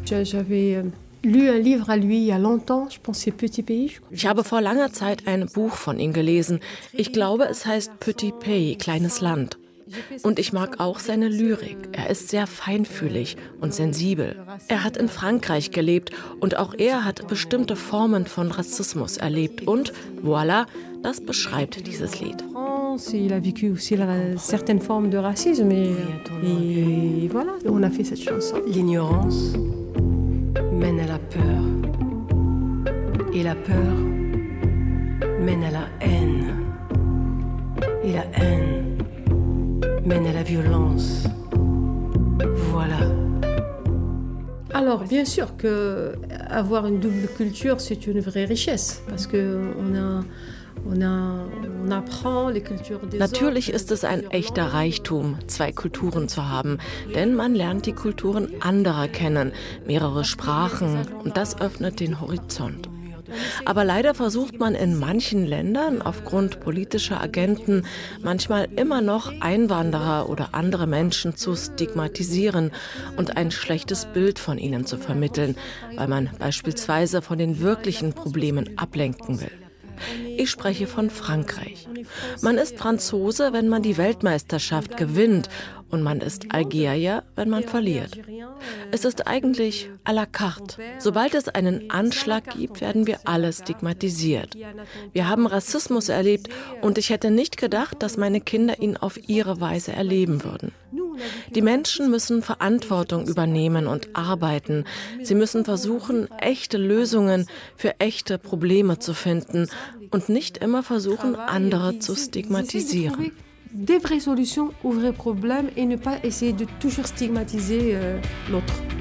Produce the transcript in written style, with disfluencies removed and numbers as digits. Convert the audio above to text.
Ich habe vor langer Zeit ein Buch von ihm gelesen. Ich glaube, es heißt Petit Pays, kleines Land. Und ich mag auch seine Lyrik. Er ist sehr feinfühlig und sensibel. Er hat in Frankreich gelebt und auch er hat bestimmte Formen von Rassismus erlebt. Und voilà, das beschreibt dieses Lied. Il a vécu aussi certaines formes de racisme et voilà, on a fait cette chanson. L'ignorance mène à la peur et la peur mène à la haine et la haine mène à la violence. Voilà. Alors, bien sûr que avoir une double culture, c'est une vraie richesse, parce que Natürlich ist es ein echter Reichtum, zwei Kulturen zu haben, denn man lernt die Kulturen anderer kennen, mehrere Sprachen und das öffnet den Horizont. Aber leider versucht man in manchen Ländern aufgrund politischer Agenten manchmal immer noch Einwanderer oder andere Menschen zu stigmatisieren und ein schlechtes Bild von ihnen zu vermitteln, weil man beispielsweise von den wirklichen Problemen ablenken will. Ich spreche von Frankreich. Man ist Franzose, wenn man die Weltmeisterschaft gewinnt und man ist Algerier, wenn man verliert. Es ist eigentlich à la carte. Sobald es einen Anschlag gibt, werden wir alle stigmatisiert. Wir haben Rassismus erlebt und ich hätte nicht gedacht, dass meine Kinder ihn auf ihre Weise erleben würden. Die Menschen müssen Verantwortung übernehmen und arbeiten. Sie müssen versuchen, echte Lösungen für echte Probleme zu finden und nicht immer versuchen, andere zu stigmatisieren. Des vraies solutions aux vrais problèmes et ne pas essayer de toujours stigmatiser l'autre.